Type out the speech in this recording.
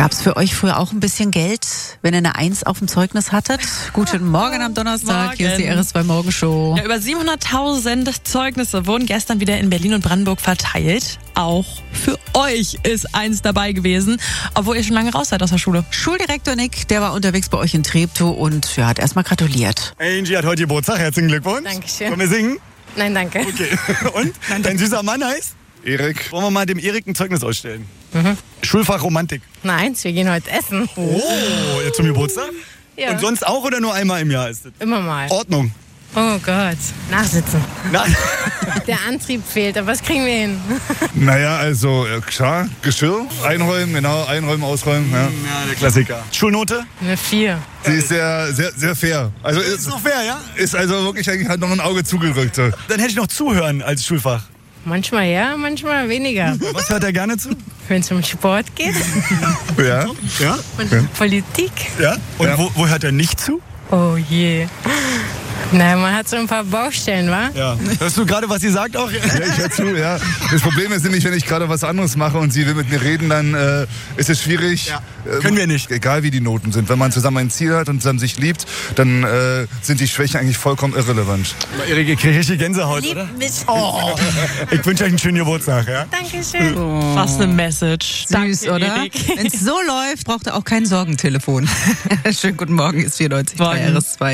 Gab es für euch früher auch ein bisschen Geld, wenn ihr eine 1 auf dem Zeugnis hattet? Guten Morgen am Donnerstag, hier ist die RS2 Morgenshow. Ja, über 700.000 Zeugnisse wurden gestern wieder in Berlin und Brandenburg verteilt. Auch für euch ist eins dabei gewesen, obwohl ihr schon lange raus seid aus der Schule. Schuldirektor Nick, der war unterwegs bei euch in Treptow und hat erstmal gratuliert. Angie hat heute Geburtstag, herzlichen Glückwunsch. Dankeschön. Wollen wir singen? Nein, danke. Okay. Und? Dein süßer Mann heißt? Erik. Wollen wir mal dem Erik ein Zeugnis ausstellen? Schulfach Romantik. Nein, wir gehen heute essen. Oh, jetzt zum Geburtstag? Ja. Und sonst auch oder nur einmal im Jahr ist das? Immer mal. Ordnung. Oh Gott. Nachsitzen. Na, Der Antrieb fehlt, aber was kriegen wir hin? Naja, also klar, Geschirr einräumen, genau, einräumen, ausräumen. Ja. ja, der Klassiker. Schulnote? Eine 4. Sie ist sehr, sehr, sehr fair. Also Ist noch fair, ja? ist also wirklich eigentlich hat noch ein Auge zugedrückt. So. Dann hätte ich noch Zuhören als Schulfach. Manchmal ja, manchmal weniger. Was hört er gerne zu? Wenn es um Sport geht Ja. Ja? und Politik. Ja? Und Ja. Wo hört er nicht zu? Oh je. Na, man hat so ein paar Baustellen, wa? Ja. Hörst du gerade, was sie sagt auch? Ja, ich höre zu, ja. Das Problem ist nämlich, wenn ich gerade was anderes mache und sie will mit mir reden, dann ist es schwierig. Ja. Können wir nicht. Egal wie die Noten sind. Wenn man zusammen ein Ziel hat und zusammen sich liebt, dann sind die Schwächen eigentlich vollkommen irrelevant. Erik, ihr kriegt richtig Gänsehaut, oder? mich. Oh. Ich wünsche euch einen schönen Geburtstag, ja? Dankeschön. Was eine Message. Süß, oder? Wenn es so läuft, braucht ihr auch kein Sorgentelefon. Schönen guten Morgen, ist 94 bei RS2.